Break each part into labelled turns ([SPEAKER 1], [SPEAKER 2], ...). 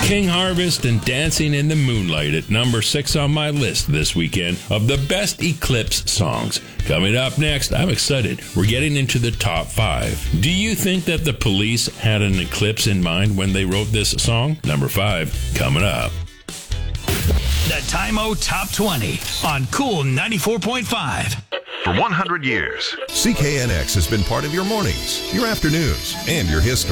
[SPEAKER 1] King Harvest and Dancing in the Moonlight at number 6 on my list this weekend of the best Eclipse songs. Coming up next, I'm excited. We're getting into the top 5. Do you think that the Police had an eclipse in mind when they wrote this song? Number 5, coming up.
[SPEAKER 2] The Time-O Top 20 on Cool 94.5.
[SPEAKER 3] For 100 years, CKNX has been part of your mornings, your afternoons, and your history.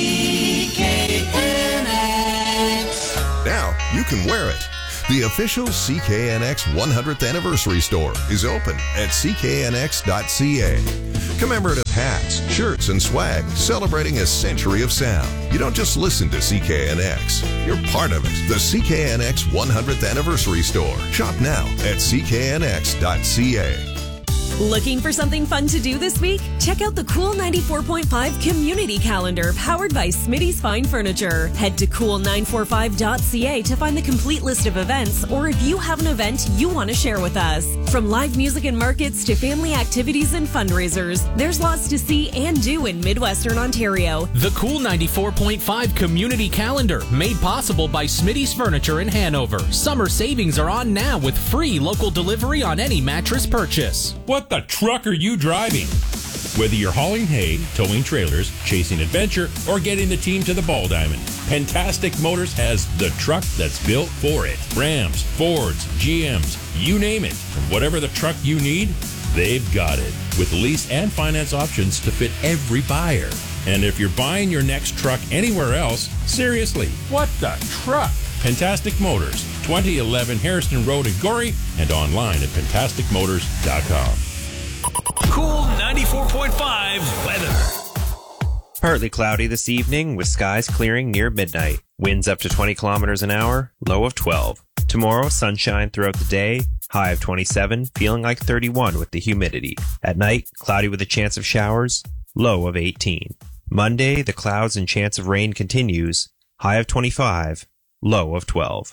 [SPEAKER 3] CKNX. Now you can wear it. The official CKNX 100th Anniversary Store is open at cknx.ca. Commemorative hats, shirts, and swag celebrating a century of sound. You don't just listen to CKNX. You're part of it. The CKNX 100th Anniversary Store. Shop now at cknx.ca.
[SPEAKER 4] Looking for something fun to do this week? Check out the Cool 94.5 Community Calendar powered by Smitty's Fine Furniture. Head to cool945.ca to find the complete list of events, or if you have an event you want to share with us. From live music and markets to family activities and fundraisers, there's lots to see and do in Midwestern Ontario.
[SPEAKER 5] The Cool 94.5 Community Calendar, made possible by Smitty's Furniture in Hanover. Summer savings are on now with free local delivery on any mattress purchase.
[SPEAKER 1] What the truck are you driving? Whether you're hauling hay, towing trailers, chasing adventure, or getting the team to the Ball Diamond, Pentastic Motors has the truck that's built for it. Rams, Fords, GMs, you name it. And whatever the truck you need, they've got it. With lease and finance options to fit every buyer. And if you're buying your next truck anywhere else, seriously, what the truck? Pentastic Motors, 2011 Harrison Road in Gorey, and online at pentasticmotors.com.
[SPEAKER 2] Cool 94.5 weather.
[SPEAKER 6] Partly cloudy this evening with skies clearing near midnight. Winds up to 20 kilometers an hour, low of 12. Tomorrow, sunshine throughout the day, high of 27, feeling like 31 with the humidity. At night, cloudy with a chance of showers, low of 18. Monday, the clouds and chance of rain continues, high of 25, low of 12.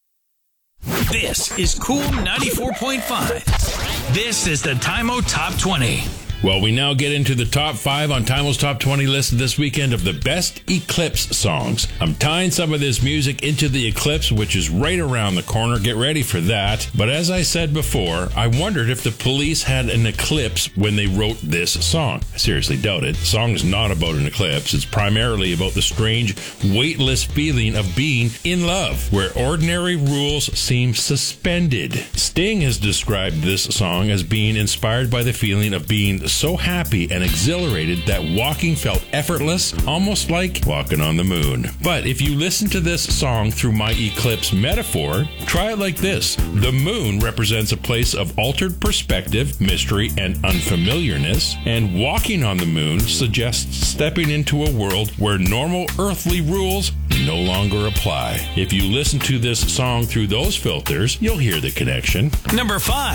[SPEAKER 2] This is Cool 94.5. This is the Time-O Top 20.
[SPEAKER 1] Well, we now get into the top 5 on Time-O's Top 20 list this weekend of the best Eclipse songs. I'm tying some of this music into the eclipse, which is right around the corner. Get ready for that. But as I said before, I wondered if the Police had an eclipse when they wrote this song. I seriously doubt it. The song is not about an eclipse. It's primarily about the strange, weightless feeling of being in love, where ordinary rules seem suspended. Sting has described this song as being inspired by the feeling of being so happy and exhilarated that walking felt effortless, almost like walking on the moon. But if you listen to this song through my eclipse metaphor, try it like this. The moon represents a place of altered perspective, mystery, and unfamiliarness, and walking on the moon suggests stepping into a world where normal earthly rules no longer apply. If you listen to this song through those filters, you'll hear the connection.
[SPEAKER 2] Number 5.